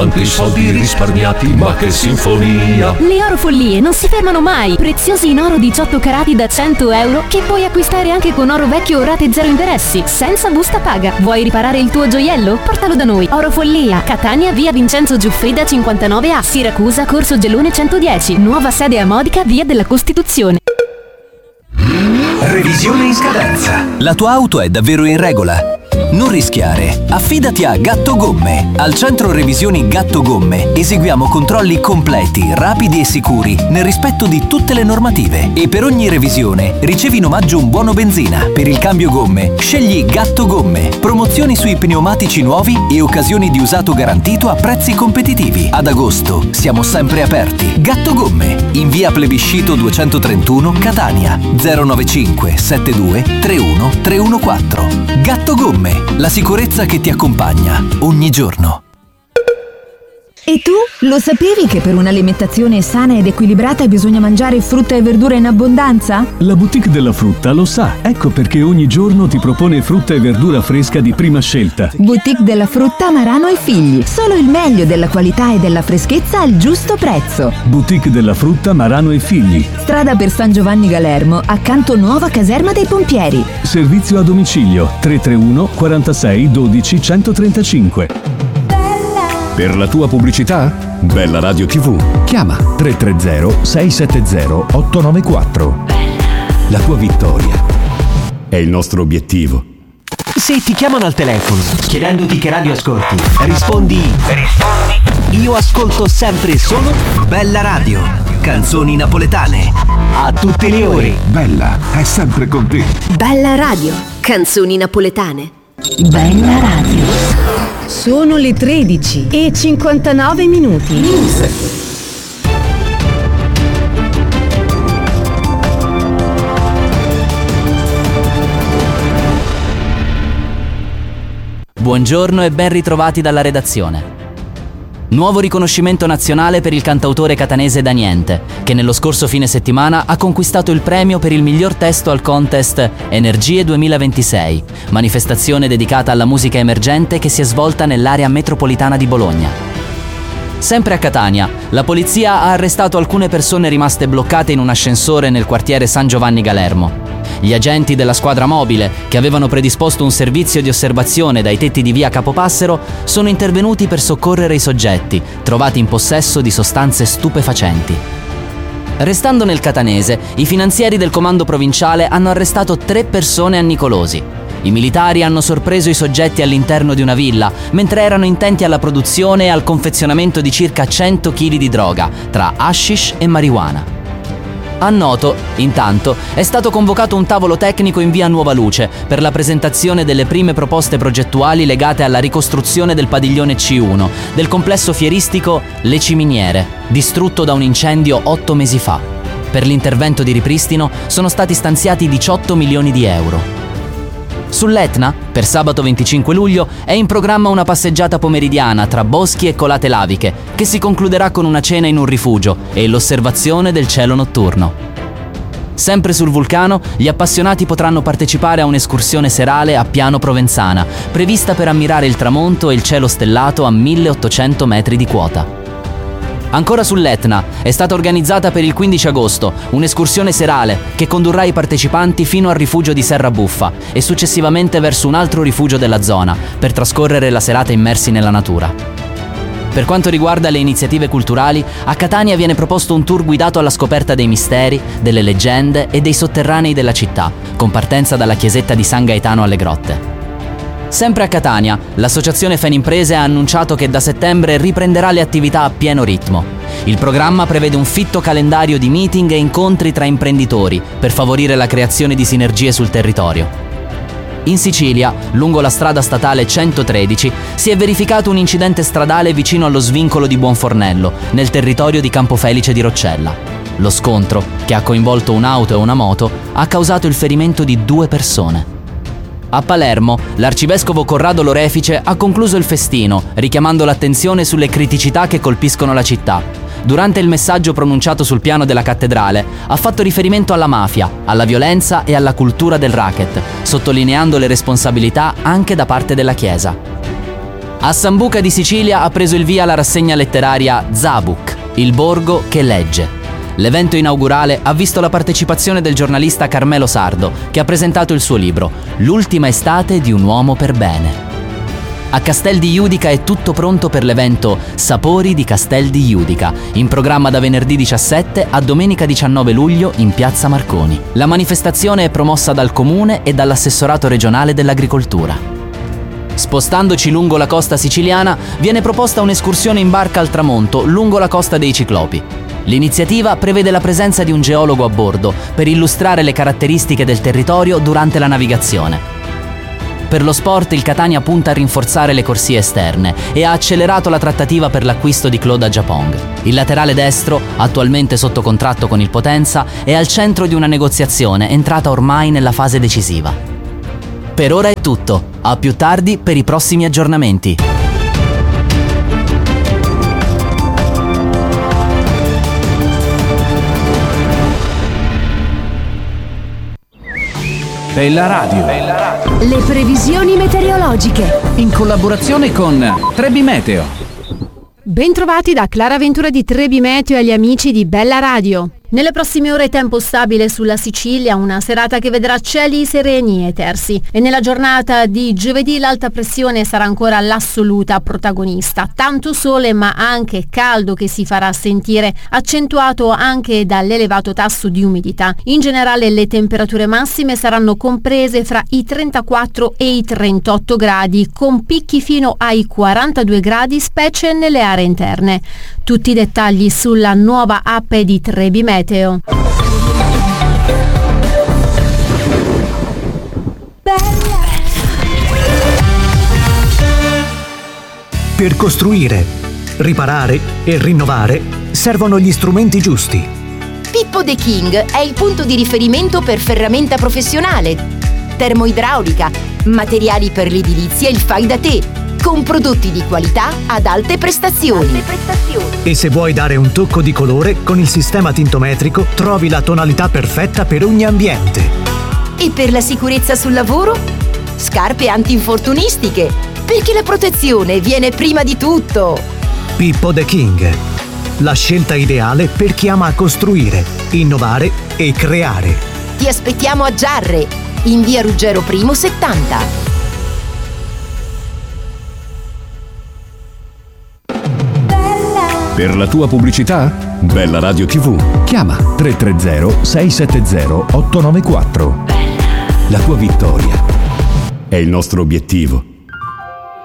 Quanti soldi risparmiati, ma che sinfonia! Le orofollie non si fermano mai. Preziosi in oro 18 carati da 100 euro che puoi acquistare anche con oro vecchio o rate zero interessi, senza busta paga. Vuoi riparare il tuo gioiello? Portalo da noi. Orofollia, Catania, via Vincenzo Giuffrida 59A, Siracusa, Corso Gelone 110, nuova sede a Modica, via della Costituzione. Revisione in scadenza. La tua auto è davvero in regola? Non rischiare. Affidati a Gatto Gomme. Al centro revisioni Gatto Gomme eseguiamo controlli completi, rapidi e sicuri, nel rispetto di tutte le normative. E per ogni revisione ricevi in omaggio un buono benzina. Per il cambio gomme, scegli Gatto Gomme. Promozioni sui pneumatici nuovi e occasioni di usato garantito a prezzi competitivi. Ad agosto siamo sempre aperti. Gatto Gomme, in via Plebiscito 231, Catania, 095 72 31 314. Gatto Gomme, la sicurezza che ti accompagna ogni giorno. E tu? Lo sapevi che per un'alimentazione sana ed equilibrata bisogna mangiare frutta e verdura in abbondanza? La boutique della frutta lo sa, ecco perché ogni giorno ti propone frutta e verdura fresca di prima scelta. Boutique della frutta Marano e Figli, solo il meglio della qualità e della freschezza al giusto prezzo. Boutique della frutta Marano e Figli. Strada per San Giovanni Galermo, accanto nuova caserma dei pompieri. Servizio a domicilio 331 46 12 135. Per la tua pubblicità? Bella Radio TV. Chiama 330 670 894. La tua vittoria è il nostro obiettivo. Se ti chiamano al telefono chiedendoti che radio ascolti, rispondi io ascolto sempre e solo Bella Radio, canzoni napoletane a tutte le ore. Bella è sempre con te. Bella Radio, canzoni napoletane. Bella Radio. Sono le 13 e 59 minuti. Buongiorno e ben ritrovati dalla redazione. Nuovo riconoscimento nazionale per il cantautore catanese Da Niente, che nello scorso fine settimana ha conquistato il premio per il miglior testo al contest Energie 2026, manifestazione dedicata alla musica emergente che si è svolta nell'area metropolitana di Bologna. Sempre a Catania, la polizia ha arrestato alcune persone rimaste bloccate in un ascensore nel quartiere San Giovanni Galermo. Gli agenti della squadra mobile, che avevano predisposto un servizio di osservazione dai tetti di via Capopassero, sono intervenuti per soccorrere i soggetti, trovati in possesso di sostanze stupefacenti. Restando nel catanese, i finanzieri del comando provinciale hanno arrestato 3 persone a Nicolosi. I militari hanno sorpreso i soggetti all'interno di una villa, mentre erano intenti alla produzione e al confezionamento di circa 100 kg di droga, tra hashish e marijuana. A Noto, intanto, è stato convocato un tavolo tecnico in via Nuova Luce per la presentazione delle prime proposte progettuali legate alla ricostruzione del padiglione C1 del complesso fieristico Le Ciminiere, distrutto da un incendio 8 mesi fa. Per l'intervento di ripristino sono stati stanziati 18 milioni di euro. Sull'Etna, per sabato 25 luglio, è in programma una passeggiata pomeridiana tra boschi e colate laviche, che si concluderà con una cena in un rifugio e l'osservazione del cielo notturno. Sempre sul vulcano, gli appassionati potranno partecipare a un'escursione serale a Piano Provenzana, prevista per ammirare il tramonto e il cielo stellato a 1800 metri di quota. Ancora sull'Etna, è stata organizzata per il 15 agosto un'escursione serale che condurrà i partecipanti fino al rifugio di Serra Buffa e successivamente verso un altro rifugio della zona per trascorrere la serata immersi nella natura. Per quanto riguarda le iniziative culturali, a Catania viene proposto un tour guidato alla scoperta dei misteri, delle leggende e dei sotterranei della città, con partenza dalla chiesetta di San Gaetano alle Grotte. Sempre a Catania, l'associazione Fenimprese ha annunciato che da settembre riprenderà le attività a pieno ritmo. Il programma prevede un fitto calendario di meeting e incontri tra imprenditori per favorire la creazione di sinergie sul territorio. In Sicilia, lungo la strada statale 113, si è verificato un incidente stradale vicino allo svincolo di Buonfornello, nel territorio di Campofelice di Roccella. Lo scontro, che ha coinvolto un'auto e una moto, ha causato il ferimento di 2 persone. A Palermo, l'arcivescovo Corrado Lorefice ha concluso il festino, richiamando l'attenzione sulle criticità che colpiscono la città. Durante il messaggio pronunciato sul piano della cattedrale, ha fatto riferimento alla mafia, alla violenza e alla cultura del racket, sottolineando le responsabilità anche da parte della Chiesa. A Sambuca di Sicilia ha preso il via la rassegna letteraria Zabuk, il borgo che legge. L'evento inaugurale ha visto la partecipazione del giornalista Carmelo Sardo, che ha presentato il suo libro L'ultima estate di un uomo per bene. A Castel di Judica è tutto pronto per l'evento Sapori di Castel di Judica, in programma da venerdì 17 a domenica 19 luglio in Piazza Marconi. La manifestazione è promossa dal Comune e dall'Assessorato regionale dell'Agricoltura. Spostandoci lungo la costa siciliana, viene proposta un'escursione in barca al tramonto lungo la costa dei Ciclopi. L'iniziativa prevede la presenza di un geologo a bordo per illustrare le caratteristiche del territorio durante la navigazione. Per lo sport il Catania punta a rinforzare le corsie esterne e ha accelerato la trattativa per l'acquisto di Claude Ajapong. Il laterale destro, attualmente sotto contratto con il Potenza, è al centro di una negoziazione entrata ormai nella fase decisiva. Per ora è tutto, a più tardi per i prossimi aggiornamenti. Bella Radio. Le previsioni meteorologiche. In collaborazione con Trebi Meteo. Bentrovati da Clara Ventura di Trebi Meteo e agli amici di Bella Radio. Nelle prossime ore tempo stabile sulla Sicilia, una serata che vedrà cieli sereni e tersi, e nella giornata di giovedì l'alta pressione sarà ancora l'assoluta protagonista. Tanto sole ma anche caldo che si farà sentire, accentuato anche dall'elevato tasso di umidità. In generale le temperature massime saranno comprese fra i 34 e i 38 gradi, con picchi fino ai 42 gradi specie nelle aree interne. Tutti i dettagli sulla nuova app di Trebi Meteo. Per costruire, riparare e rinnovare servono gli strumenti giusti. Pippo The King è il punto di riferimento per ferramenta professionale, termoidraulica, materiali per l'edilizia e il fai da te, con prodotti di qualità ad alte prestazioni. E se vuoi dare un tocco di colore, con il sistema tintometrico trovi la tonalità perfetta per ogni ambiente. E per la sicurezza sul lavoro? Scarpe antinfortunistiche, perché la protezione viene prima di tutto. Pippo The King, la scelta ideale per chi ama costruire, innovare e creare. Ti aspettiamo a Giarre, in via Ruggero I 70. Per la tua pubblicità? Bella Radio TV. Chiama 330 670 894. La tua vittoria è il nostro obiettivo.